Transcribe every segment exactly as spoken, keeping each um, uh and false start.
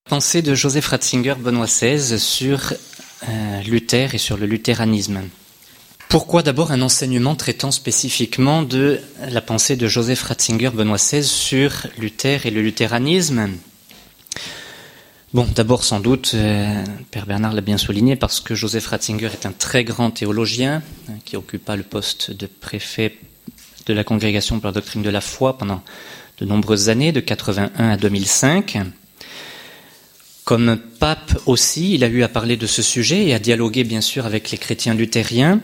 Pensée de Joseph Ratzinger, Benoît seize, sur euh, Luther et sur le luthéranisme. Pourquoi d'abord un enseignement traitant spécifiquement de la pensée de Joseph Ratzinger, Benoît seize, sur Luther et le luthéranisme ? Bon, d'abord sans doute, euh, Père Bernard l'a bien souligné, parce que Joseph Ratzinger est un très grand théologien hein, qui occupa le poste de préfet de la Congrégation pour la doctrine de la foi pendant de nombreuses années, de quatre-vingt-un à deux mille cinq. Comme pape aussi, il a eu à parler de ce sujet et à dialoguer bien sûr avec les chrétiens luthériens.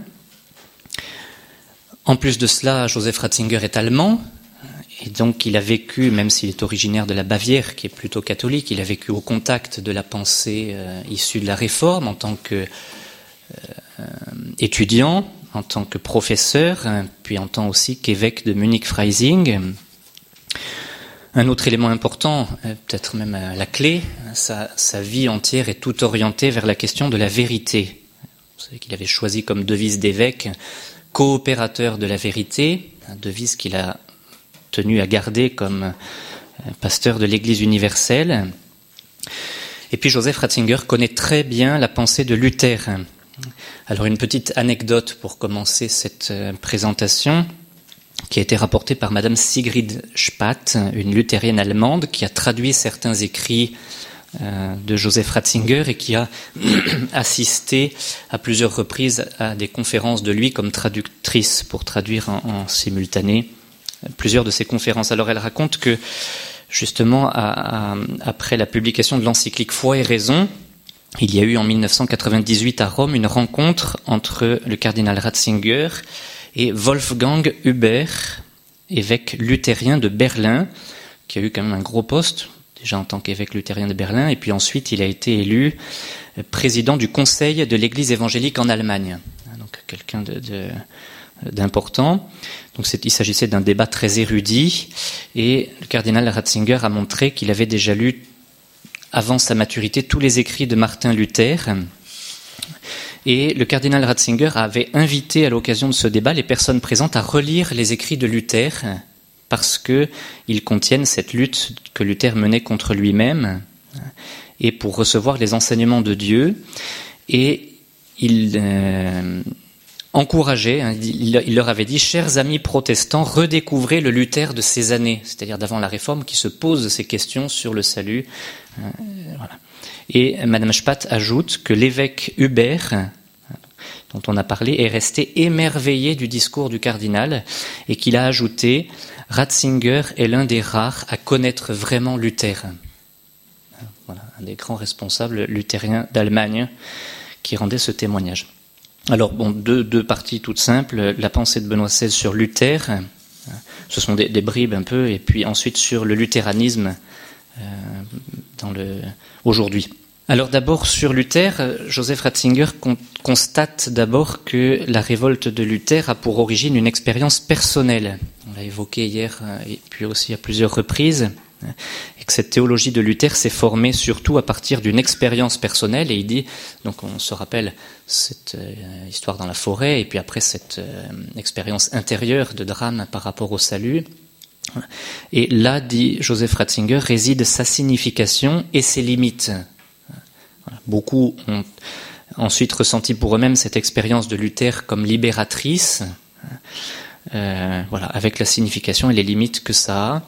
En plus de cela, Joseph Ratzinger est allemand, et donc il a vécu, même s'il est originaire de la Bavière, qui est plutôt catholique, il a vécu au contact de la pensée euh, issue de la Réforme en tant qu'étudiant, euh, en tant que professeur, hein, puis en tant aussi qu'évêque de Munich-Freising. Un autre élément important, peut-être même la clé, sa, sa vie entière est toute orientée vers la question de la vérité. Vous savez qu'il avait choisi comme devise d'évêque « coopérateur de la vérité », une devise qu'il a tenu à garder comme pasteur de l'Église universelle. Et puis Joseph Ratzinger connaît très bien la pensée de Luther. Alors une petite anecdote pour commencer cette présentation, qui a été rapportée par Madame Sigrid Spath, une luthérienne allemande, qui a traduit certains écrits euh, de Joseph Ratzinger et qui a assisté à plusieurs reprises à des conférences de lui comme traductrice pour traduire en, en simultané plusieurs de ses conférences. Alors elle raconte que justement à, à, après la publication de l'encyclique Foi et Raison, il y a eu en mille neuf cent quatre-vingt-dix-huit à Rome une rencontre entre le cardinal Ratzinger et Wolfgang Huber, évêque luthérien de Berlin, qui a eu quand même un gros poste, déjà en tant qu'évêque luthérien de Berlin, et puis ensuite il a été élu président du Conseil de l'Église évangélique en Allemagne. Donc quelqu'un de, de, d'important. Donc c'est, il s'agissait d'un débat très érudit, et le cardinal Ratzinger a montré qu'il avait déjà lu, avant sa maturité, tous les écrits de Martin Luther. Et le cardinal Ratzinger avait invité à l'occasion de ce débat les personnes présentes à relire les écrits de Luther parce qu'ils contiennent cette lutte que Luther menait contre lui-même et pour recevoir les enseignements de Dieu. Et il euh, encourageait, hein, il, il leur avait dit « Chers amis protestants, redécouvrez le Luther de ces années », c'est-à-dire d'avant la Réforme, qui se pose ces questions sur le salut. Euh, voilà. Et Madame Spath ajoute que l'évêque Hubert, dont on a parlé, est resté émerveillé du discours du cardinal et qu'il a ajouté « Ratzinger est l'un des rares à connaître vraiment Luther ». Voilà, un des grands responsables luthériens d'Allemagne qui rendait ce témoignage. Alors, bon, deux, deux parties toutes simples. La pensée de Benoît seize sur Luther, ce sont des, des bribes un peu, et puis ensuite sur le luthéranisme euh, dans le, aujourd'hui. Alors d'abord sur Luther, Joseph Ratzinger con- constate d'abord que la révolte de Luther a pour origine une expérience personnelle. On l'a évoqué hier et puis aussi à plusieurs reprises, et que cette théologie de Luther s'est formée surtout à partir d'une expérience personnelle. Et il dit, donc on se rappelle cette euh, histoire dans la forêt et puis après cette euh, expérience intérieure de drame par rapport au salut. Et là, dit Joseph Ratzinger, réside sa signification et ses limites. Beaucoup ont ensuite ressenti pour eux-mêmes cette expérience de Luther comme libératrice, euh, voilà, avec la signification et les limites que ça a.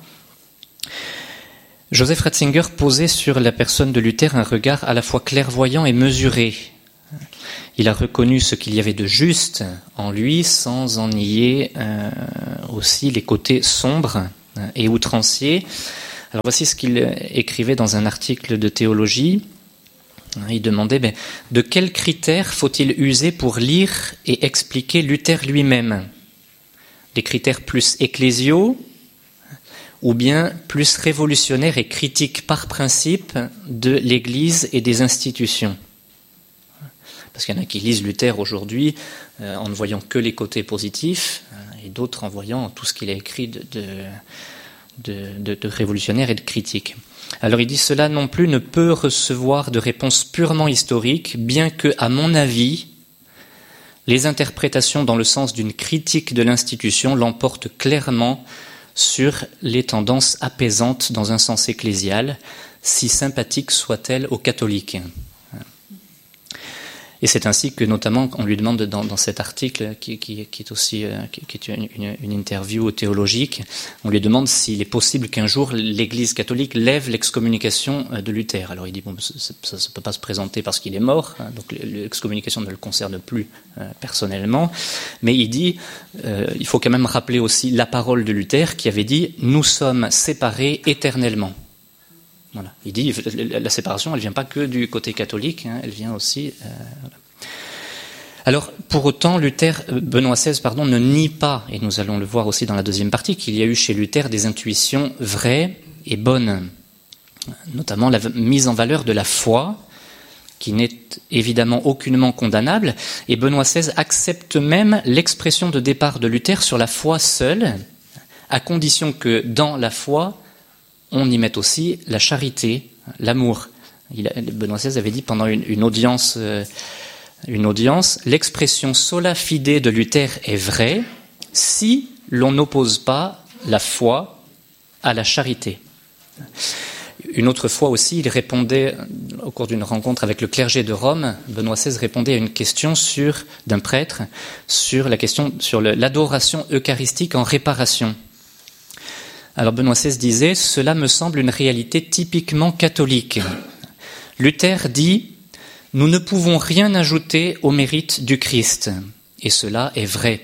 Joseph Ratzinger posait sur la personne de Luther un regard à la fois clairvoyant et mesuré. Il a reconnu ce qu'il y avait de juste en lui sans en nier euh, aussi les côtés sombres et outranciers. Alors voici ce qu'il écrivait dans un article de théologie. Il demandait ben, « De quels critères faut-il user pour lire et expliquer Luther lui-même ? Des critères plus ecclésiaux ou bien plus révolutionnaires et critiques par principe de l'Église et des institutions ?» Parce qu'il y en a qui lisent Luther aujourd'hui euh, en ne voyant que les côtés positifs, euh, et d'autres en voyant tout ce qu'il a écrit de, de, de, de, de révolutionnaire et de critique. Alors il dit « Cela non plus ne peut recevoir de réponse purement historique, bien que, à mon avis, les interprétations dans le sens d'une critique de l'institution l'emportent clairement sur les tendances apaisantes dans un sens ecclésial, si sympathique soit-elle aux catholiques. Et c'est ainsi que, notamment, on lui demande dans, dans cet article, qui, qui, qui est aussi euh, qui, qui est une, une, une interview théologique, on lui demande s'il est possible qu'un jour l'Église catholique lève l'excommunication de Luther. Alors il dit bon, ça ne peut pas se présenter parce qu'il est mort, hein, donc l'excommunication ne le concerne plus euh, personnellement. Mais il dit, euh, il faut quand même rappeler aussi la parole de Luther qui avait dit « Nous sommes séparés éternellement ». Voilà. Il dit la séparation, elle ne vient pas que du côté catholique, hein, elle vient aussi. Euh, voilà. Alors, pour autant, Luther, Benoît seize, pardon, ne nie pas, et nous allons le voir aussi dans la deuxième partie, qu'il y a eu chez Luther des intuitions vraies et bonnes, notamment la mise en valeur de la foi, qui n'est évidemment aucunement condamnable. Et Benoît seize accepte même l'expression de départ de Luther sur la foi seule, à condition que dans la foi, on y met aussi la charité, l'amour. Il a, Benoît seize avait dit pendant une, une audience, euh, une audience, l'expression sola fide de Luther est vraie si l'on n'oppose pas la foi à la charité. Une autre fois aussi, il répondait, au cours d'une rencontre avec le clergé de Rome, Benoît seize répondait à une question sur, d'un prêtre sur la question sur le, l'adoration eucharistique en réparation. Alors Benoît seize disait « Cela me semble une réalité typiquement catholique. » Luther dit « Nous ne pouvons rien ajouter au mérite du Christ. » Et cela est vrai.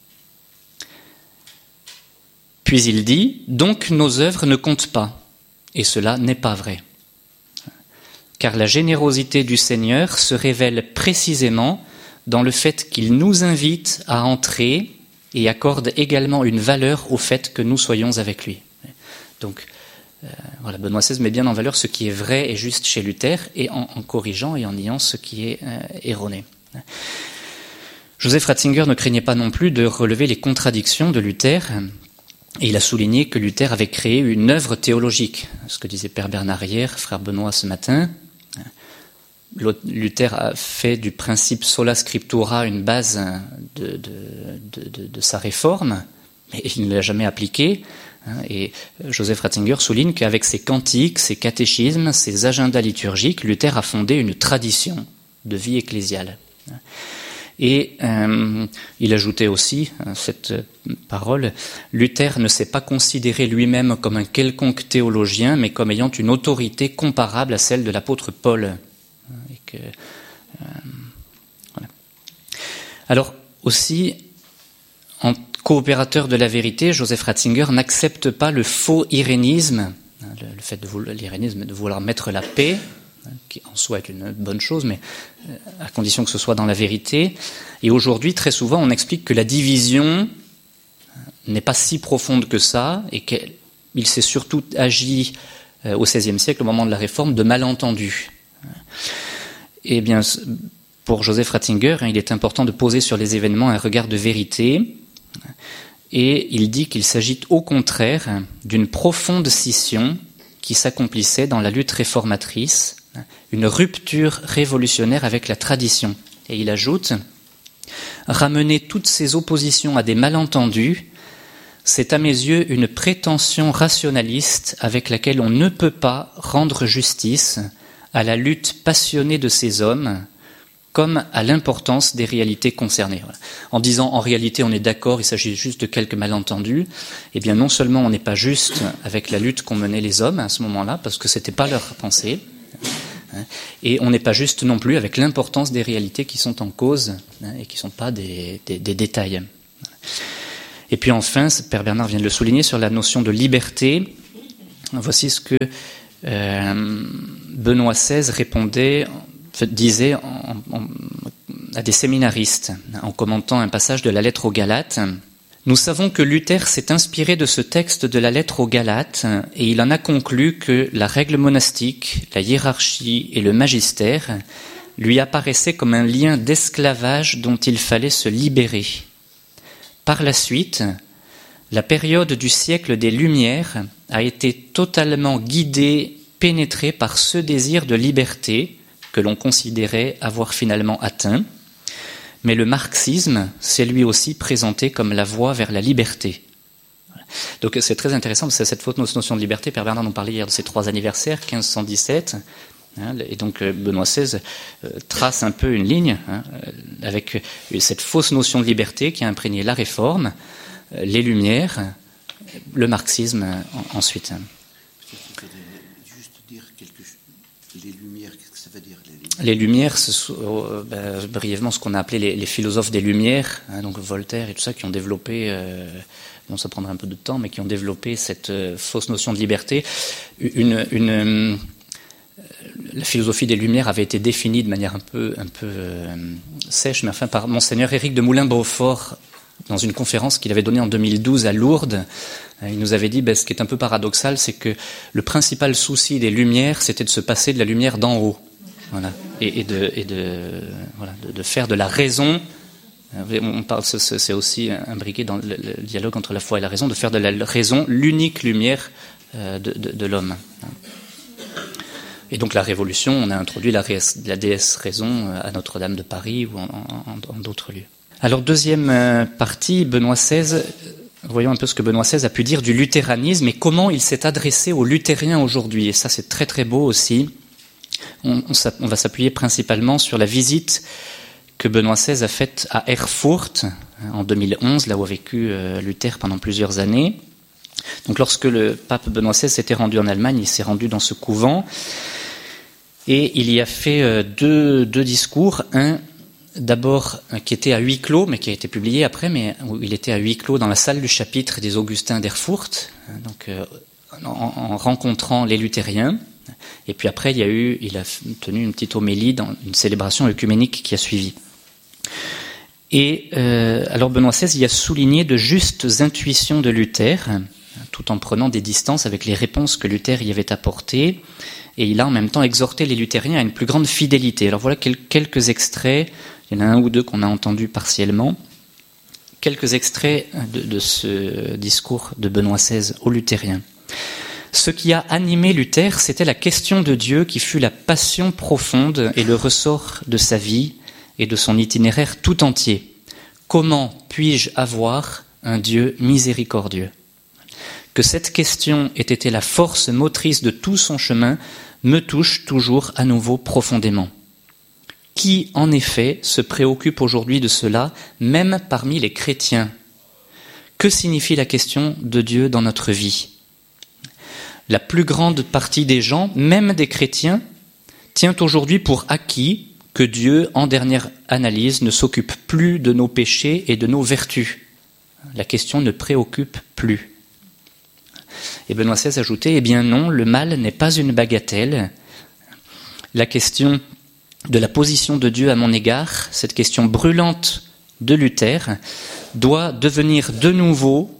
Puis il dit « Donc nos œuvres ne comptent pas. » Et cela n'est pas vrai. Car la générosité du Seigneur se révèle précisément dans le fait qu'il nous invite à entrer et accorde également une valeur au fait que nous soyons avec lui. Donc, euh, voilà, Benoît seize met bien en valeur ce qui est vrai et juste chez Luther, et en, en corrigeant et en niant ce qui est euh, erroné. Joseph Ratzinger ne craignait pas non plus de relever les contradictions de Luther, et il a souligné que Luther avait créé une œuvre théologique, ce que disait Père Bernard hier, frère Benoît ce matin. Luther a fait du principe sola scriptura une base de, de, de, de, de sa réforme, mais il ne l'a jamais appliquée. Et Joseph Ratzinger souligne qu'avec ses cantiques, ses catéchismes, ses agendas liturgiques, Luther a fondé une tradition de vie ecclésiale. Et euh, il ajoutait aussi hein, cette parole, Luther ne s'est pas considéré lui-même comme un quelconque théologien, mais comme ayant une autorité comparable à celle de l'apôtre Paul. Et que, euh, voilà. Alors aussi, en coopérateur de la vérité, Joseph Ratzinger n'accepte pas le faux irénisme, le, le fait de vouloir, l'irénisme de vouloir mettre la paix, qui en soi est une bonne chose, mais à condition que ce soit dans la vérité. Et aujourd'hui, très souvent, on explique que la division n'est pas si profonde que ça, et qu'il s'est surtout agi au seizième siècle, au moment de la Réforme, de malentendus. Eh bien, pour Joseph Ratzinger, il est important de poser sur les événements un regard de vérité, et il dit qu'il s'agit au contraire d'une profonde scission qui s'accomplissait dans la lutte réformatrice, une rupture révolutionnaire avec la tradition. Et il ajoute « Ramener toutes ces oppositions à des malentendus, c'est à mes yeux une prétention rationaliste avec laquelle on ne peut pas rendre justice à la lutte passionnée de ces hommes, comme à l'importance des réalités concernées. » Voilà. En disant en réalité on est d'accord, il s'agit juste de quelques malentendus, eh bien non seulement on n'est pas juste avec la lutte qu'ont menée les hommes à ce moment-là, parce que c'était pas leur pensée, et on n'est pas juste non plus avec l'importance des réalités qui sont en cause et qui ne sont pas des, des, des détails. Et puis enfin, Père Bernard vient de le souligner, sur la notion de liberté, voici ce que euh, Benoît seize répondait, disait en, en, à des séminaristes en commentant un passage de la lettre aux Galates. Nous savons que Luther s'est inspiré de ce texte de la lettre aux Galates et il en a conclu que la règle monastique, la hiérarchie et le magistère lui apparaissaient comme un lien d'esclavage dont il fallait se libérer. Par la suite, la période du siècle des Lumières a été totalement guidée, pénétrée par ce désir de liberté que l'on considérait avoir finalement atteint. Mais le marxisme s'est lui aussi présenté comme la voie vers la liberté. Donc c'est très intéressant, parce que cette fausse notion de liberté, Père Bernard nous parlait hier de ses trois anniversaires, quinze cent dix-sept, hein, et donc Benoît seize euh, trace un peu une ligne, hein, avec cette fausse notion de liberté qui a imprégné la Réforme, euh, les Lumières, le marxisme euh, ensuite. Juste dire quelque chose. Les Lumières, qu'est-ce que ça veut dire, les Lumières ? Les Lumières, c'est euh, ben, brièvement ce qu'on a appelé les, les philosophes des Lumières, hein, donc Voltaire et tout ça, qui ont développé, euh, bon ça prendra un peu de temps, mais qui ont développé cette euh, fausse notion de liberté. Une, une, euh, la philosophie des Lumières avait été définie de manière un peu, un peu euh, sèche, mais enfin par Monseigneur Éric de Moulin-Beaufort, dans une conférence qu'il avait donnée en deux mille douze à Lourdes. Il nous avait dit, ben, ce qui est un peu paradoxal, c'est que le principal souci des Lumières, c'était de se passer de la lumière d'en haut. Voilà. Et, et, de, et de, voilà, de, de faire de la raison, on parle, c'est aussi imbriqué dans le, le dialogue entre la foi et la raison, de faire de la raison l'unique lumière de, de, de l'homme. Et donc la Révolution, on a introduit la, la déesse raison à Notre-Dame de Paris ou en, en, en d'autres lieux. Alors deuxième partie, Benoît seize, voyons un peu ce que Benoît seize a pu dire du luthéranisme et comment il s'est adressé aux luthériens aujourd'hui. Et ça c'est très très beau aussi. On, on, on va s'appuyer principalement sur la visite que Benoît seize a faite à Erfurt en deux mille onze, là où a vécu euh, Luther pendant plusieurs années. Donc lorsque le pape Benoît seize s'était rendu en Allemagne, il s'est rendu dans ce couvent et il y a fait euh, deux, deux discours. Un d'abord euh, qui était à huis clos, mais qui a été publié après, mais où il était à huis clos dans la salle du chapitre des Augustins d'Erfurt, donc euh, en, en rencontrant les luthériens. Et puis après, il y a eu, il a tenu une petite homélie dans une célébration œcuménique qui a suivi. Et euh, alors Benoît seize y a souligné de justes intuitions de Luther, tout en prenant des distances avec les réponses que Luther y avait apportées. Et il a en même temps exhorté les luthériens à une plus grande fidélité. Alors voilà quelques extraits, il y en a un ou deux qu'on a entendus partiellement, quelques extraits de, de ce discours de Benoît seize aux luthériens. Ce qui a animé Luther, c'était la question de Dieu qui fut la passion profonde et le ressort de sa vie et de son itinéraire tout entier. Comment puis-je avoir un Dieu miséricordieux ? Que cette question ait été la force motrice de tout son chemin me touche toujours à nouveau profondément. Qui, en effet, se préoccupe aujourd'hui de cela, même parmi les chrétiens ? Que signifie la question de Dieu dans notre vie ? La plus grande partie des gens, même des chrétiens, tient aujourd'hui pour acquis que Dieu, en dernière analyse, ne s'occupe plus de nos péchés et de nos vertus. La question ne préoccupe plus. Et Benoît seize ajoutait, eh bien non, le mal n'est pas une bagatelle. La question de la position de Dieu à mon égard, cette question brûlante de Luther, doit devenir de nouveau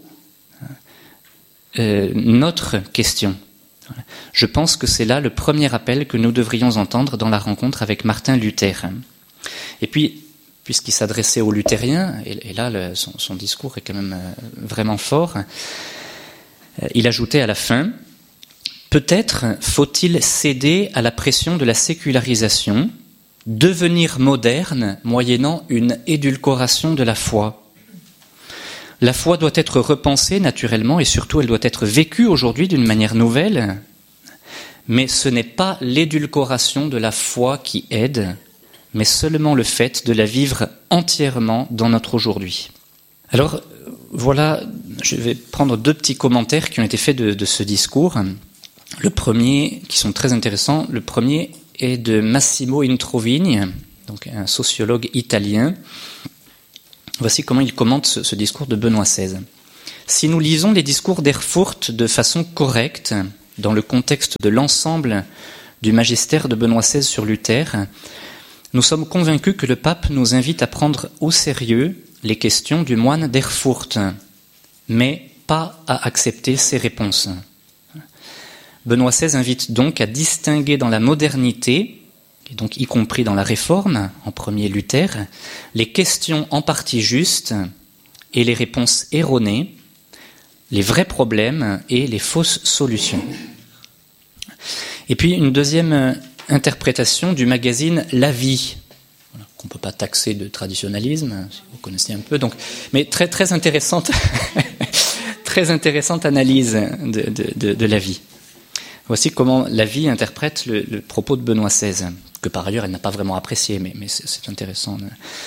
Euh, notre question. Je pense que c'est là le premier appel que nous devrions entendre dans la rencontre avec Martin Luther. Et puis, puisqu'il s'adressait aux luthériens, et, et là le, son, son discours est quand même euh, vraiment fort, euh, il ajoutait à la fin, peut-être faut-il céder à la pression de la sécularisation, devenir moderne moyennant une édulcoration de la foi. La foi doit être repensée naturellement et surtout elle doit être vécue aujourd'hui d'une manière nouvelle. Mais ce n'est pas l'édulcoration de la foi qui aide, mais seulement le fait de la vivre entièrement dans notre aujourd'hui. Alors voilà, je vais prendre deux petits commentaires qui ont été faits de, de ce discours. Le premier, qui sont très intéressants, le premier est de Massimo Introvigni, donc un sociologue italien. Voici comment il commente ce, ce discours de Benoît seize. Si nous lisons les discours d'Erfurt de façon correcte, dans le contexte de l'ensemble du magistère de Benoît seize sur Luther, nous sommes convaincus que le pape nous invite à prendre au sérieux les questions du moine d'Erfurt, mais pas à accepter ses réponses. Benoît seize invite donc à distinguer dans la modernité, et donc y compris dans la Réforme, en premier Luther, les questions en partie justes et les réponses erronées, les vrais problèmes et les fausses solutions. Et puis une deuxième interprétation du magazine La Vie, qu'on ne peut pas taxer de traditionnalisme, si vous connaissez un peu, donc, mais très très intéressante, très intéressante analyse de, de, de, de la vie. Voici comment la vie interprète le, le propos de Benoît seize, que par ailleurs elle n'a pas vraiment apprécié, mais, mais c'est, c'est intéressant.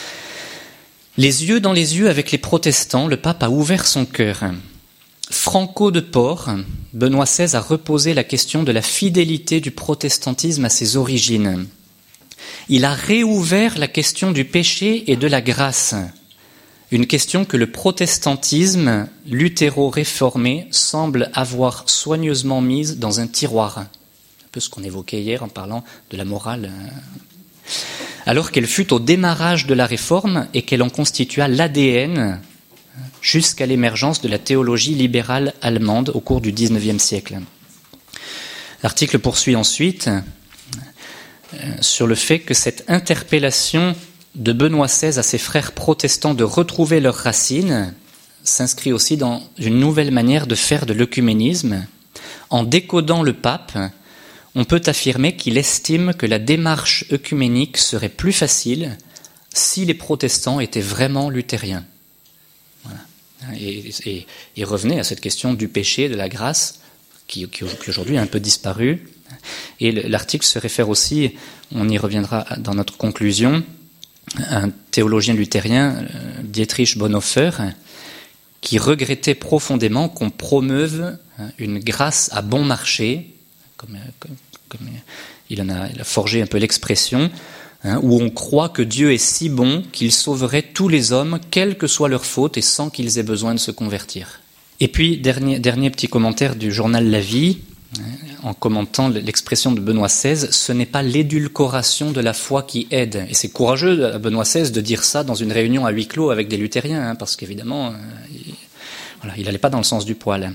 Les yeux dans les yeux avec les protestants, le pape a ouvert son cœur. Franco de Port, Benoît seize a reposé la question de la fidélité du protestantisme à ses origines. Il a réouvert la question du péché et de la grâce, une question que le protestantisme luthéro-réformé semble avoir soigneusement mise dans un tiroir. Un peu ce qu'on évoquait hier en parlant de la morale. Alors qu'elle fut au démarrage de la réforme et qu'elle en constitua l'A D N jusqu'à l'émergence de la théologie libérale allemande au cours du dix-neuvième siècle. L'article poursuit ensuite euh, sur le fait que cette interpellation de Benoît seize à ses frères protestants de retrouver leurs racines s'inscrit aussi dans une nouvelle manière de faire de l'œcuménisme. En décodant le pape, on peut affirmer qu'il estime que la démarche œcuménique serait plus facile si les protestants étaient vraiment luthériens. Voilà. Et, et, et revenait à cette question du péché, de la grâce, qui, qui, qui aujourd'hui a un peu disparu. Et l'article se réfère aussi, on y reviendra dans notre conclusion, à un théologien luthérien, Dietrich Bonhoeffer, qui regrettait profondément qu'on promeuve une grâce à bon marché, comme, comme, comme il en a, il a forgé un peu l'expression, hein, où on croit que Dieu est si bon qu'il sauverait tous les hommes, quelles que soient leurs fautes, et sans qu'ils aient besoin de se convertir. Et puis, dernier, dernier petit commentaire du journal La Vie, hein, en commentant l'expression de Benoît seize, ce n'est pas l'édulcoration de la foi qui aide. Et c'est courageux à Benoît seize de dire ça dans une réunion à huis clos avec des luthériens, hein, parce qu'évidemment, euh, il, voilà, il n'allait pas dans le sens du poil.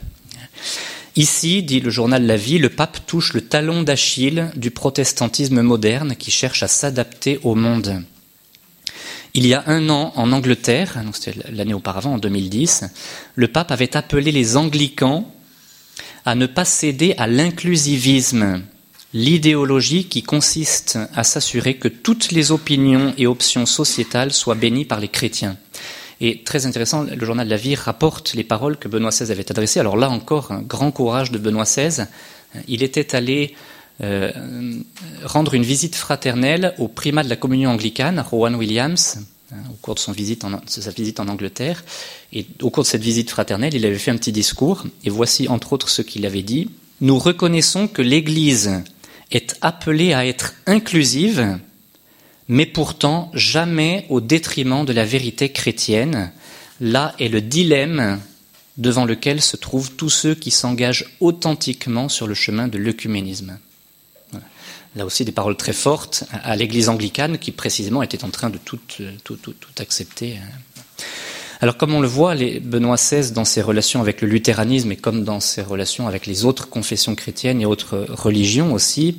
Ici, dit le journal La Vie, le pape touche le talon d'Achille du protestantisme moderne qui cherche à s'adapter au monde. Il y a un an, en Angleterre, donc c'était l'année auparavant, en deux mille dix, le pape avait appelé les anglicans à ne pas céder à l'inclusivisme, l'idéologie qui consiste à s'assurer que toutes les opinions et options sociétales soient bénies par les chrétiens. Et très intéressant, le journal La Vie rapporte les paroles que Benoît seize avait adressées. Alors là encore, un grand courage de Benoît seize. Il était allé euh, rendre une visite fraternelle au primat de la communion anglicane, Rowan Williams, hein, au cours de, son visite en, de sa visite en Angleterre. Et au cours de cette visite fraternelle, il avait fait un petit discours. Et voici entre autres ce qu'il avait dit. « Nous reconnaissons que l'Église est appelée à être inclusive, mais pourtant jamais au détriment de la vérité chrétienne. Là est le dilemme devant lequel se trouvent tous ceux qui s'engagent authentiquement sur le chemin de l'œcuménisme. » Voilà. Là aussi des paroles très fortes à l'Église anglicane qui précisément était en train de tout, tout, tout, tout accepter. Alors comme on le voit, les Benoît seize dans ses relations avec le luthéranisme et comme dans ses relations avec les autres confessions chrétiennes et autres religions aussi,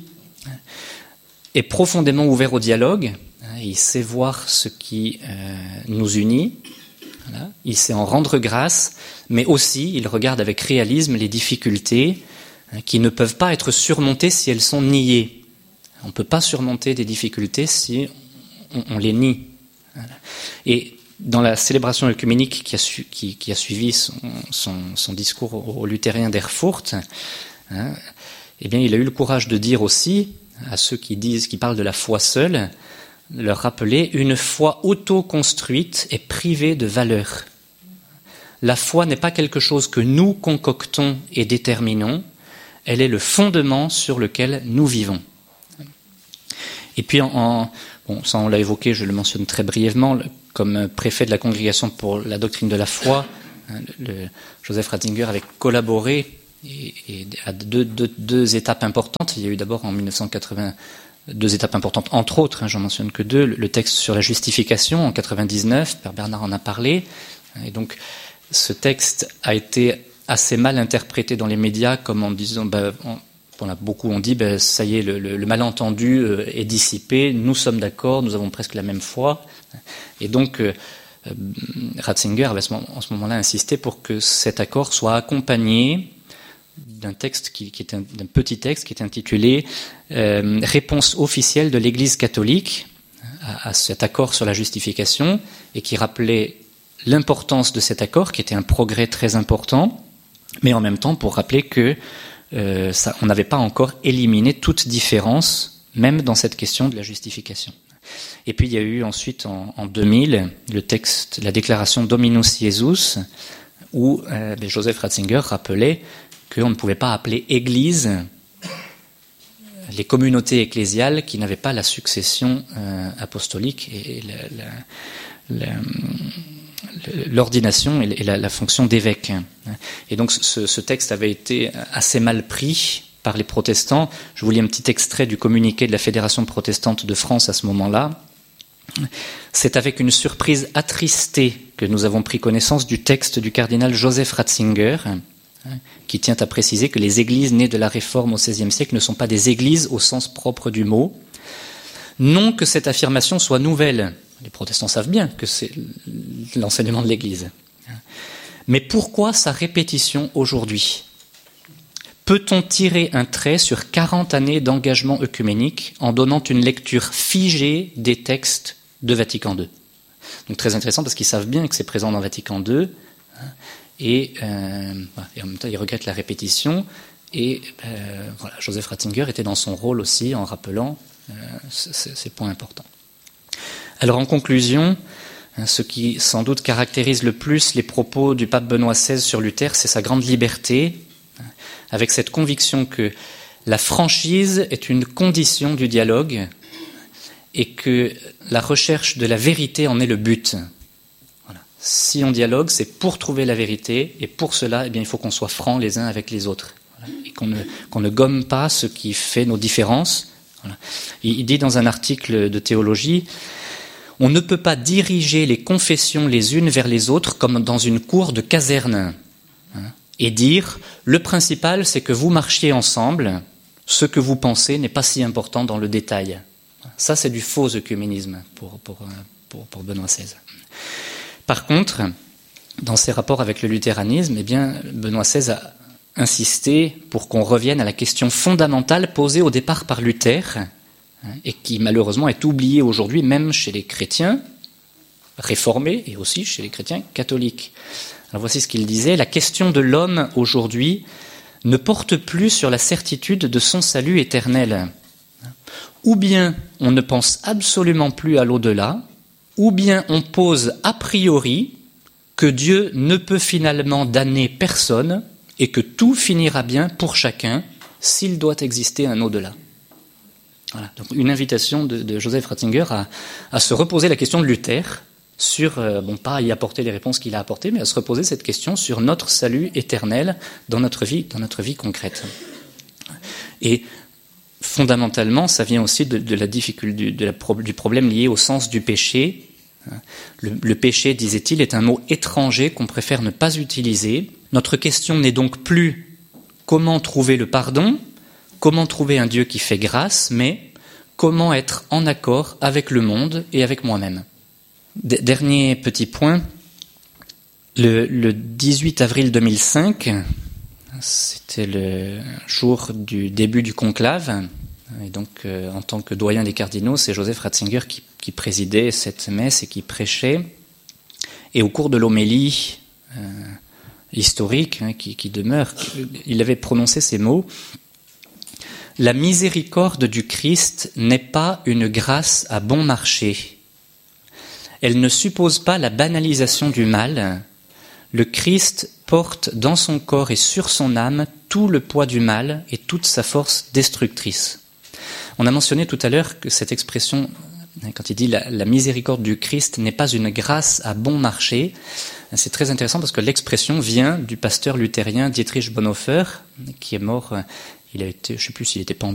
est profondément ouvert au dialogue. Il sait voir ce qui euh, nous unit. Voilà. Il sait en rendre grâce, mais aussi il regarde avec réalisme les difficultés hein, qui ne peuvent pas être surmontées si elles sont niées. On ne peut pas surmonter des difficultés si on, on les nie. Voilà. Et dans la célébration œcuménique qui a, su, qui, qui a suivi son, son, son discours aux, aux luthériens d'Erfurt, hein, eh bien, il a eu le courage de dire aussi à ceux qui disent, qui parlent de la foi seule, leur rappeler une foi auto-construite et privée de valeur. La foi n'est pas quelque chose que nous concoctons et déterminons, elle est le fondement sur lequel nous vivons. Et puis, en, en, bon, ça on l'a évoqué, je le mentionne très brièvement, comme préfet de la Congrégation pour la doctrine de la foi, le, le, Joseph Ratzinger avait collaboré et, et à deux, deux, deux étapes importantes. Il y a eu d'abord en mille neuf cent quatre-vingts deux étapes importantes, entre autres, hein, j'en mentionne que deux, le texte sur la justification en quatre-vingt-dix-neuf, Père Bernard en a parlé, et donc ce texte a été assez mal interprété dans les médias comme en disant, ben, on, on a beaucoup ont dit, ben, ça y est, le, le, le malentendu euh, est dissipé, nous sommes d'accord, nous avons presque la même foi, et donc euh, Ratzinger avait en ce moment-là insisté pour que cet accord soit accompagné d'un texte qui, qui est un, d'un petit texte qui est intitulé euh, Réponse officielle de l'Église catholique à, à cet accord sur la justification et qui rappelait l'importance de cet accord qui était un progrès très important mais en même temps pour rappeler que euh, ça, on n'avait pas encore éliminé toute différence, même dans cette question de la justification. Et puis il y a eu ensuite en, en deux mille le texte, la déclaration Dominus Iesus, où euh, Joseph Ratzinger rappelait qu'on ne pouvait pas appeler Église les communautés ecclésiales qui n'avaient pas la succession euh, apostolique et, et la, la, la, l'ordination et la, la fonction d'évêque. Et donc ce, ce texte avait été assez mal pris par les protestants. Je vous lis un petit extrait du communiqué de la Fédération protestante de France à ce moment-là. C'est avec une surprise attristée que nous avons pris connaissance du texte du cardinal Joseph Ratzinger, qui tient à préciser que les églises nées de la Réforme au seizième siècle ne sont pas des églises au sens propre du mot. Non que cette affirmation soit nouvelle. Les protestants savent bien que c'est l'enseignement de l'Église. Mais pourquoi sa répétition aujourd'hui ? Peut-on tirer un trait sur quarante années d'engagement œcuménique en donnant une lecture figée des textes de Vatican deux ? Donc très intéressant parce qu'ils savent bien que c'est présent dans Vatican deux et, euh, et en même temps ils regrettent la répétition et euh, voilà, Joseph Ratzinger était dans son rôle aussi en rappelant euh, ces, ces points importants. Alors en conclusion, ce qui sans doute caractérise le plus les propos du pape Benoît seize sur Luther, c'est sa grande liberté, avec cette conviction que la franchise est une condition du dialogue et que la recherche de la vérité en est le but. Voilà. Si on dialogue, c'est pour trouver la vérité et pour cela, eh bien, il faut qu'on soit francs les uns avec les autres voilà. Et qu'on ne, qu'on ne gomme pas ce qui fait nos différences. Voilà. Il, il dit dans un article de théologie: on ne peut pas diriger les confessions les unes vers les autres comme dans une cour de caserne et dire « le principal, c'est que vous marchiez ensemble, ce que vous pensez n'est pas si important dans le détail ». Ça, c'est du faux œcuménisme pour, pour, pour, pour Benoît seize. Par contre, dans ses rapports avec le luthéranisme, eh bien, Benoît seize a insisté pour qu'on revienne à la question fondamentale posée au départ par Luther, et qui malheureusement est oublié aujourd'hui même chez les chrétiens réformés et aussi chez les chrétiens catholiques. Alors voici ce qu'il disait: la question de l'homme aujourd'hui ne porte plus sur la certitude de son salut éternel. Ou bien on ne pense absolument plus à l'au-delà, ou bien on pose a priori que Dieu ne peut finalement damner personne et que tout finira bien pour chacun s'il doit exister un au-delà. Voilà, donc une invitation de, de Joseph Ratzinger à, à se reposer la question de Luther sur, euh, bon, pas à y apporter les réponses qu'il a apportées, mais à se reposer cette question sur notre salut éternel dans notre vie, dans notre vie concrète. Et fondamentalement, ça vient aussi de, de la difficulté, de la, du problème lié au sens du péché. Le, le péché, disait-il, est un mot étranger qu'on préfère ne pas utiliser. Notre question n'est donc plus comment trouver le pardon, comment trouver un Dieu qui fait grâce, mais comment être en accord avec le monde et avec moi-même. D- dernier petit point, le, le dix-huit avril deux mille cinq, c'était le jour du début du conclave, et donc euh, en tant que doyen des cardinaux, c'est Joseph Ratzinger qui, qui présidait cette messe et qui prêchait. Et au cours de l'homélie euh, historique hein, qui, qui demeure, il avait prononcé ces mots: la miséricorde du Christ n'est pas une grâce à bon marché. Elle ne suppose pas la banalisation du mal. Le Christ porte dans son corps et sur son âme tout le poids du mal et toute sa force destructrice. On a mentionné tout à l'heure que cette expression, quand il dit la, la miséricorde du Christ n'est pas une grâce à bon marché, c'est très intéressant parce que l'expression vient du pasteur luthérien Dietrich Bonhoeffer, qui est mort, il a été, je ne sais plus s'il était pendu